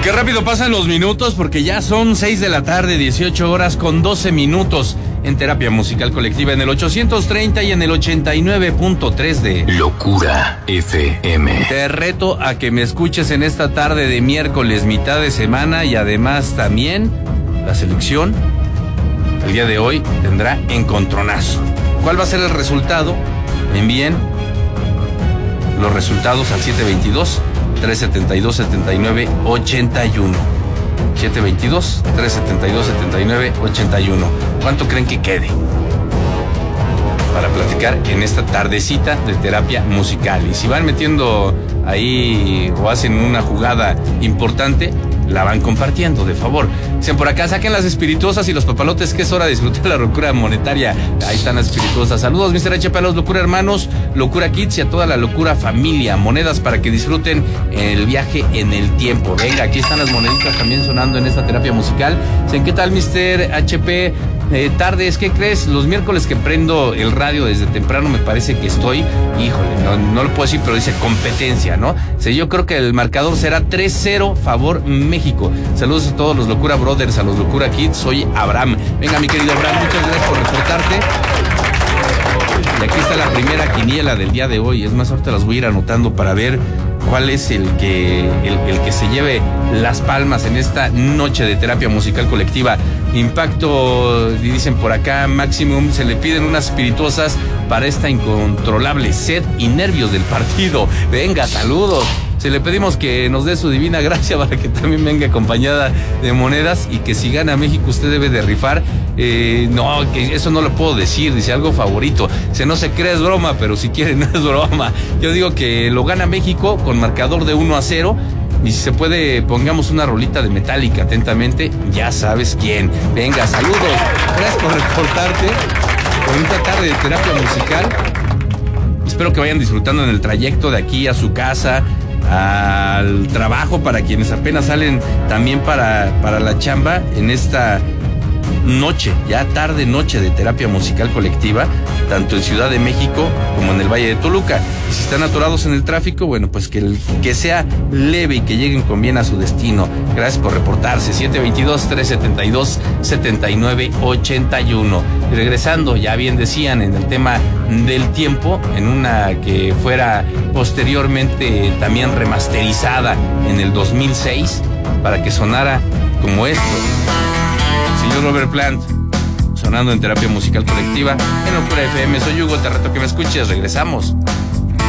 Qué rápido pasan los minutos porque ya son 6 de la tarde, 18 horas con 12 minutos en Terapia Musical Colectiva en el 830 y en el 89.3 de Locura FM. Te reto a que me escuches en esta tarde de miércoles, mitad de semana, y además también la selección el día de hoy tendrá encontronazo. ¿Cuál va a ser el resultado? Me envíen los resultados al 722-372-7981. 722-372-7981. ¿Cuánto creen que quede? Para platicar en esta tardecita de terapia musical. Y si van metiendo ahí o hacen una jugada importante, la van compartiendo, de favor. Dicen por acá, saquen las espirituosas y los papalotes, que es hora de disfrutar la locura monetaria. Ahí están las espirituosas. Saludos, Mr. HP, a los Locura Hermanos, Locura Kids y a toda la Locura Familia. Monedas para que disfruten el viaje en el tiempo. Venga, aquí están las moneditas también sonando en esta terapia musical. Dicen, ¿qué tal, Mr. HP? Tardes, ¿qué crees? Los miércoles que prendo el radio desde temprano me parece que estoy, híjole, no lo puedo decir, pero dice competencia, ¿no? Yo creo que el marcador será 3-0 favor México. Saludos a todos los Locura Brothers, a los Locura Kids. Soy Abraham. Venga, mi querido Abraham, muchas gracias por reportarte. Y aquí está la primera quiniela del día de hoy. Es más, ahorita las voy a ir anotando para ver cuál es el que se lleve las palmas en esta noche de terapia musical colectiva. Impacto, dicen por acá, Maximum, se le piden unas espirituosas para esta incontrolable sed y nervios del partido. Venga, saludos. Se le pedimos que nos dé su divina gracia para que también venga acompañada de monedas, y que si gana México usted debe de rifar. No, que eso no lo puedo decir, dice algo favorito. Dice, no se cree, es broma, pero si quiere no es broma. Yo digo que lo gana México con marcador de 1-0. Y si se puede, pongamos una rolita de Metallica, atentamente, ya sabes quién. Venga, saludos. Gracias por reportarte. Bonita tarde de terapia musical. Espero que vayan disfrutando en el trayecto de aquí a su casa, al trabajo, para quienes apenas salen también para la chamba en esta noche, ya tarde noche de terapia musical colectiva, tanto en Ciudad de México como en el Valle de Toluca. Y si están atorados en el tráfico, bueno, pues que sea leve y que lleguen con bien a su destino. Gracias por reportarse. 722-372-7981. Y regresando, ya bien decían, en el tema del tiempo, en una que fuera posteriormente también remasterizada en el 2006 para que sonara como esto. Señor Robert Plant, sonando en terapia musical colectiva en Locura FM. Soy Hugo, te reto que me escuches. Regresamos.